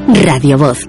Radio Voz.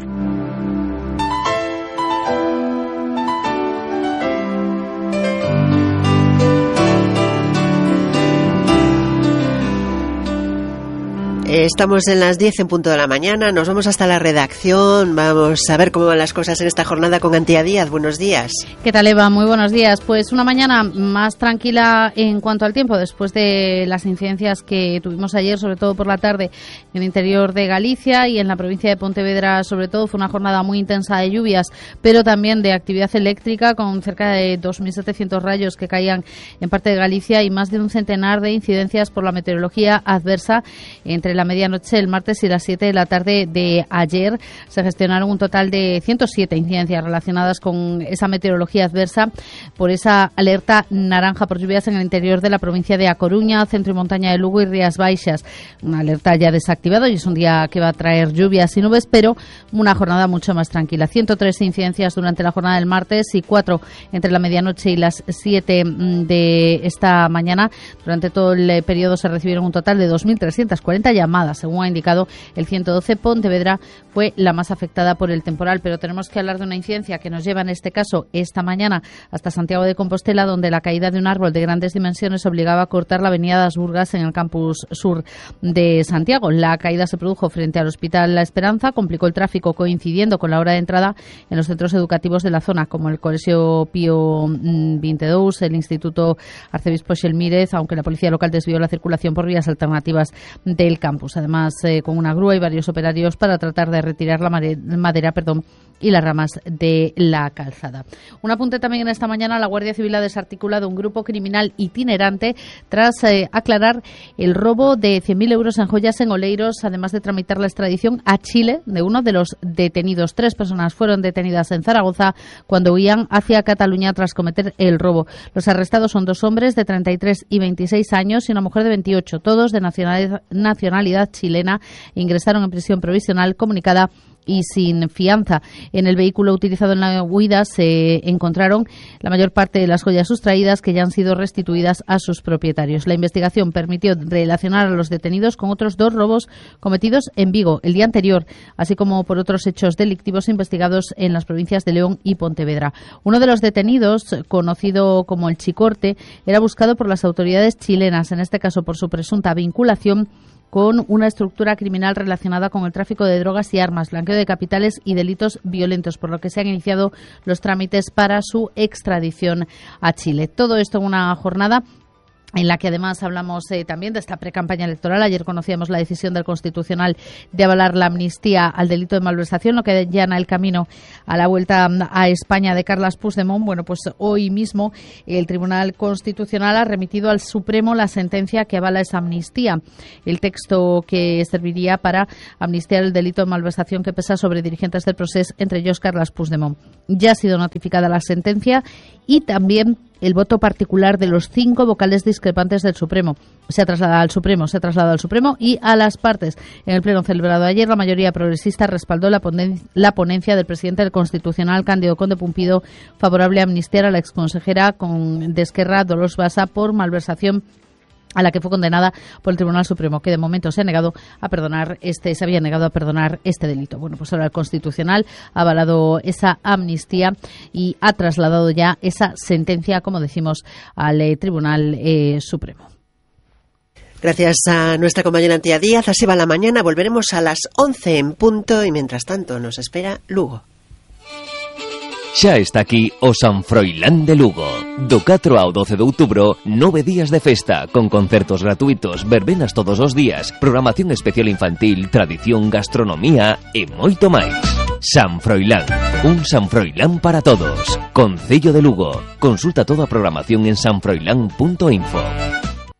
Estamos en las 10 en punto de la mañana, nos vamos hasta la redacción, vamos a ver cómo van las cosas en esta jornada con Antía Díaz. Buenos días. ¿Qué tal, Eva? Muy buenos días. Pues una mañana más tranquila en cuanto al tiempo, después de las incidencias que tuvimos ayer, sobre todo por la tarde, en el interior de Galicia y en la provincia de Pontevedra, sobre todo. Fue una jornada muy intensa de lluvias, pero también de actividad eléctrica, con cerca de 2.700 rayos que caían en parte de Galicia y más de un centenar de incidencias por la meteorología adversa entre la medianoche del martes y las 7 de la tarde de ayer. Se gestionaron un total de 107 incidencias relacionadas con esa meteorología adversa por esa alerta naranja por lluvias en el interior de la provincia de A Coruña, Centro y Montaña de Lugo y Rías Baixas. Una alerta ya desactivada y es un día que va a traer lluvias y nubes, pero una jornada mucho más tranquila. 103 incidencias durante la jornada del martes y 4 entre la medianoche y las 7 de esta mañana. Durante todo el periodo se recibieron un total de 2.340 llamadas. Según ha indicado el 112, Pontevedra fue la más afectada por el temporal, pero tenemos que hablar de una incidencia que nos lleva en este caso esta mañana hasta Santiago de Compostela, donde la caída de un árbol de grandes dimensiones obligaba a cortar la avenida das Burgas en el campus sur de Santiago. La caída se produjo frente al Hospital La Esperanza, complicó el tráfico coincidiendo con la hora de entrada en los centros educativos de la zona, como el Colegio Pío XXII, el Instituto Arcebispo Xelmírez, aunque la policía local desvió la circulación por vías alternativas del campus. Además, con una grúa y varios operarios para tratar de retirar la madera y las ramas de la calzada. Un apunte también en esta mañana: la Guardia Civil ha desarticulado un grupo criminal itinerante tras aclarar el robo de 100.000 euros en joyas en Oleiros, además de tramitar la extradición a Chile de uno de los detenidos. 3 personas fueron detenidas en Zaragoza cuando huían hacia Cataluña tras cometer el robo. Los arrestados son 2 hombres de 33 y 26 años y una mujer de 28, todos de nacionalidad chilena. Ingresaron en prisión provisional comunicada y sin fianza. En el vehículo utilizado en la huida se encontraron la mayor parte de las joyas sustraídas, que ya han sido restituidas a sus propietarios. La investigación permitió relacionar a los detenidos con otros 2 robos cometidos en Vigo el día anterior, así como por otros hechos delictivos investigados en las provincias de León y Pontevedra. Uno de los detenidos, conocido como el Chicorte, era buscado por las autoridades chilenas, en este caso por su presunta vinculación con una estructura criminal relacionada con el tráfico de drogas y armas, blanqueo de capitales y delitos violentos, por lo que se han iniciado los trámites para su extradición a Chile. Todo esto en una jornada en la que además hablamos también de esta precampaña electoral. Ayer conocíamos la decisión del Constitucional de avalar la amnistía al delito de malversación, lo que allana el camino a la vuelta a España de Carles Puigdemont. Bueno, pues hoy mismo el Tribunal Constitucional ha remitido al Supremo la sentencia que avala esa amnistía. El texto que serviría para amnistiar el delito de malversación que pesa sobre dirigentes del Procés, entre ellos Carles Puigdemont. Ya ha sido notificada la sentencia y también el voto particular de los 5 vocales discrepantes del Supremo. Se ha trasladado al Supremo y a las partes. En el pleno celebrado ayer, la mayoría progresista respaldó la ponencia del presidente del Constitucional, Cándido Conde Pumpido, favorable a amnistiar a la exconsejera de Esquerra, Dolors Bassa, por malversación, a la que fue condenada por el Tribunal Supremo, que de momento se había negado a perdonar este delito. Bueno, pues ahora el Constitucional ha avalado esa amnistía y ha trasladado ya esa sentencia, como decimos, al Tribunal Supremo. Gracias a nuestra compañera Antía Díaz. Así va la mañana. Volveremos a las 11 en punto y mientras tanto nos espera Lugo. Xa está aquí o San Froilán de Lugo. Do 4 ao 12 de outubro, 9 días de festa, con concertos gratuitos, verbenas todos os días, programación especial infantil, tradición, gastronomía e moito máis. San Froilán, un San Froilán para todos. Concello de Lugo. Consulta toda a programación en sanfroilán.info.